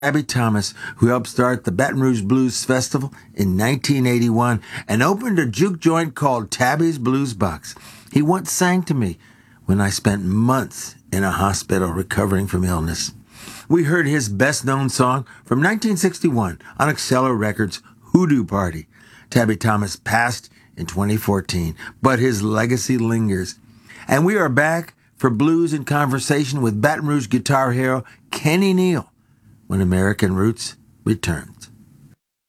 Tabby Thomas, who helped start the Baton Rouge Blues Festival in 1981 and opened a juke joint called Tabby's Blues Box. He once sang to me when I spent months in a hospital recovering from illness. We heard his best-known song from 1961 on Exceller Records' Hoodoo Party. Tabby Thomas passed in 2014, but his legacy lingers. And we are back for Blues in Conversation with Baton Rouge guitar hero Kenny Neal when American Roots returns.